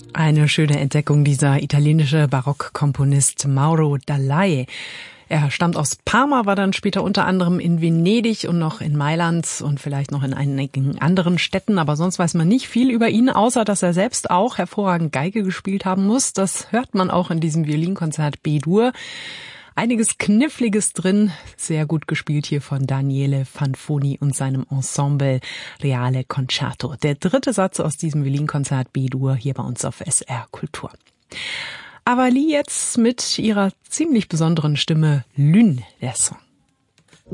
Eine schöne Entdeckung, dieser italienische Barockkomponist Mauro Dallai. Er stammt aus Parma, war dann später unter anderem in Venedig und noch in Mailand und vielleicht noch in einigen anderen Städten. Aber sonst weiß man nicht viel über ihn, außer dass er selbst auch hervorragend Geige gespielt haben muss. Das hört man auch in diesem Violinkonzert B-Dur. Einiges Kniffliges drin, sehr gut gespielt hier von Daniele Fanfoni und seinem Ensemble Reale Concerto. Der dritte Satz aus diesem Violinkonzert B-Dur hier bei uns auf SR Kultur. Avalie jetzt mit ihrer ziemlich besonderen Stimme Lune, der Song.